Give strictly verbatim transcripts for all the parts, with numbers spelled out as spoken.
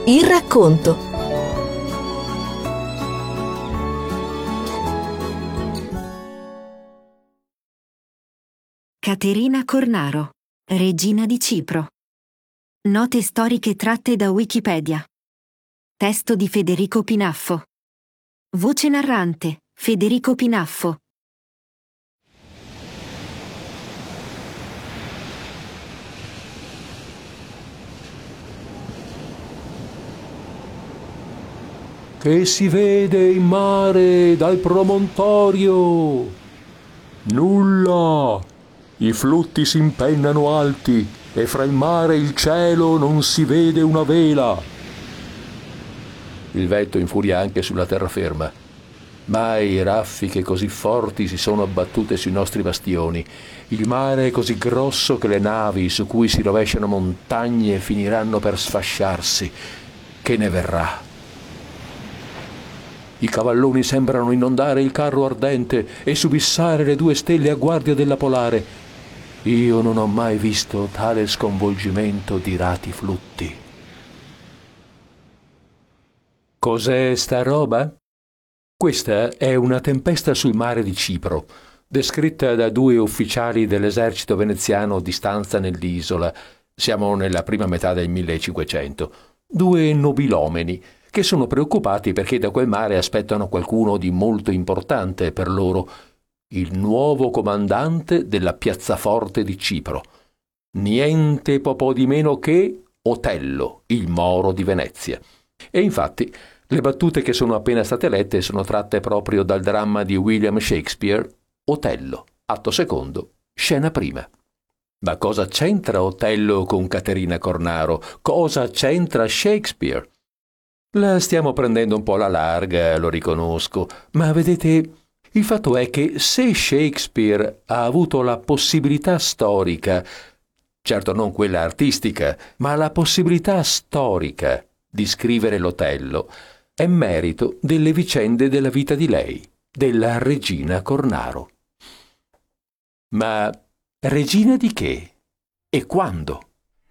Il racconto. Caterina Cornaro, regina di Cipro. Note storiche tratte da Wikipedia. Testo di Federico Pinaffo. Voce narrante, Federico Pinaffo. Che si vede in mare dal promontorio? Nulla! I flutti si impennano alti e fra il mare e il cielo non si vede una vela. Il vento infuria anche sulla terraferma. Mai raffiche così forti si sono abbattute sui nostri bastioni. Il mare è così grosso che le navi su cui si rovesciano montagne finiranno per sfasciarsi. Che ne verrà? I cavalloni sembrano inondare il carro ardente e subissare le due stelle a guardia della polare. Io non ho mai visto tale sconvolgimento di rati flutti. Cos'è sta roba? Questa è una tempesta sul mare di Cipro, descritta da due ufficiali dell'esercito veneziano di stanza nell'isola. Siamo nella prima metà del millecinquecento. Due nobilomeni che sono preoccupati perché da quel mare aspettano qualcuno di molto importante per loro, il nuovo comandante della piazzaforte di Cipro. Niente po' di meno che Otello, il Moro di Venezia. E infatti le battute che sono appena state lette sono tratte proprio dal dramma di William Shakespeare, Otello, atto secondo, scena prima. Ma cosa c'entra Otello con Caterina Cornaro? Cosa c'entra Shakespeare? La stiamo prendendo un po' alla larga, lo riconosco, ma vedete, il fatto è che se Shakespeare ha avuto la possibilità storica, certo non quella artistica, ma la possibilità storica di scrivere l'Otello, è merito delle vicende della vita di lei, della regina Cornaro. Ma regina di che? E quando?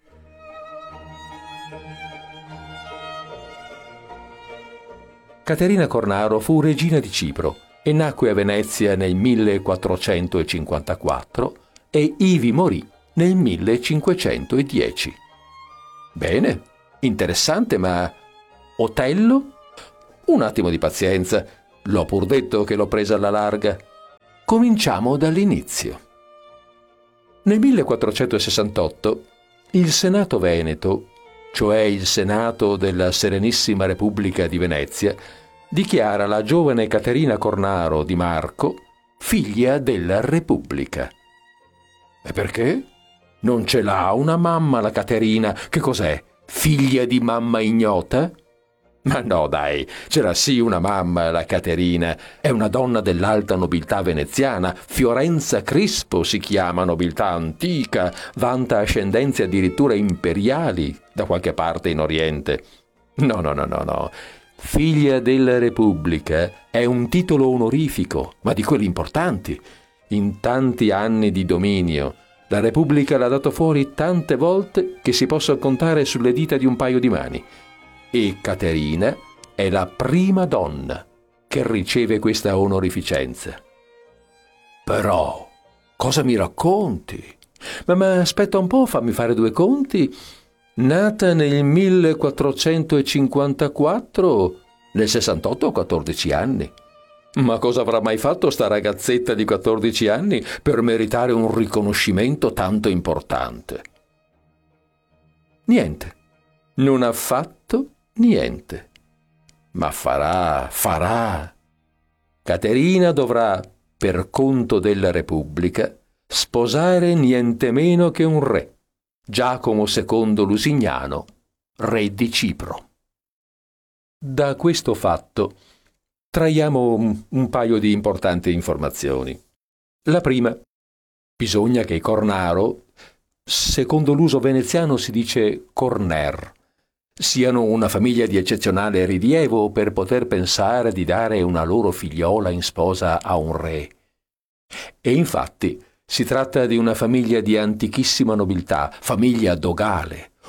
Caterina Cornaro fu regina di Cipro e nacque a Venezia nel millequattrocentocinquantaquattro e ivi morì nel millecinquecentodieci. Bene, interessante, ma Otello? Un attimo di pazienza, l'ho pur detto che l'ho presa alla larga. Cominciamo dall'inizio. Nel millequattrocentosessantotto il Senato Veneto, cioè il Senato della Serenissima Repubblica di Venezia, dichiara la giovane Caterina Cornaro di Marco figlia della Repubblica. E perché? Non ce l'ha una mamma la Caterina? Che cos'è? Figlia di mamma ignota? Ma no, dai, c'era sì una mamma, la Caterina. È una donna dell'alta nobiltà veneziana. Fiorenza Crispo si chiama, nobiltà antica, vanta ascendenze addirittura imperiali da qualche parte in Oriente. No, no, no, no, no. Figlia della Repubblica è un titolo onorifico, ma di quelli importanti. In tanti anni di dominio, la Repubblica l'ha dato fuori tante volte che si possa contare sulle dita di un paio di mani. E Caterina è la prima donna che riceve questa onorificenza. Però, cosa mi racconti? Ma, ma aspetta un po', fammi fare due conti. Nata nel millequattrocentocinquantaquattro, nel sessantotto ho quattordici anni. Ma cosa avrà mai fatto sta ragazzetta di quattordici anni per meritare un riconoscimento tanto importante? Niente. Non ha fatto niente. Ma farà, farà. Caterina dovrà, per conto della Repubblica, sposare niente meno che un re, Giacomo secondo Lusignano, re di Cipro. Da questo fatto traiamo un, un paio di importanti informazioni. La prima, bisogna che Cornaro, secondo l'uso veneziano si dice Corner, siano una famiglia di eccezionale rilievo per poter pensare di dare una loro figliola in sposa a un re. E infatti si tratta di una famiglia di antichissima nobiltà, famiglia dogale,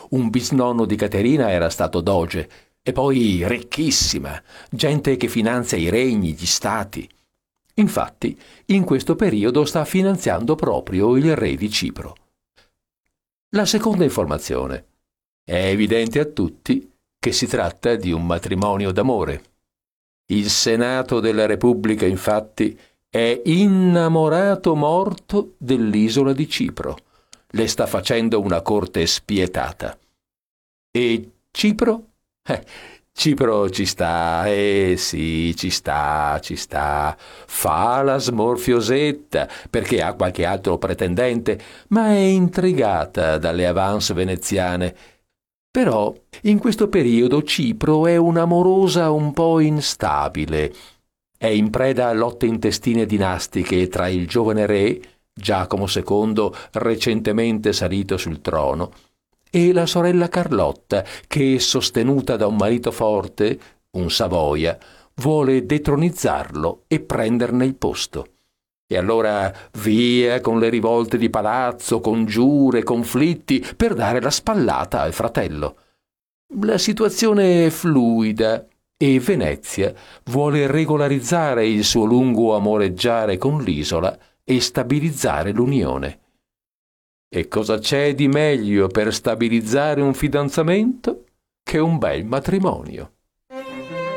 un bisnonno di Caterina era stato doge, e poi ricchissima, gente che finanzia i regni, gli stati. Infatti, in questo periodo sta finanziando proprio il re di Cipro. La seconda informazione. È evidente a tutti che si tratta di un matrimonio d'amore. Il Senato della Repubblica, infatti, è innamorato morto dell'isola di Cipro. Le sta facendo una corte spietata. E Cipro? Eh, Cipro ci sta, eh sì, ci sta, ci sta. Fa la smorfiosetta perché ha qualche altro pretendente, ma è intrigata dalle avance veneziane. Però in questo periodo Cipro è un'amorosa un po' instabile. È in preda a lotte intestine dinastiche tra il giovane re, Giacomo secondo, recentemente salito sul trono, e la sorella Carlotta, che, sostenuta da un marito forte, un Savoia, vuole detronizzarlo e prenderne il posto. E allora via con le rivolte di palazzo, congiure, conflitti, per dare la spallata al fratello. La situazione è fluida e Venezia vuole regolarizzare il suo lungo amoreggiare con l'isola e stabilizzare l'unione. E cosa c'è di meglio per stabilizzare un fidanzamento che un bel matrimonio?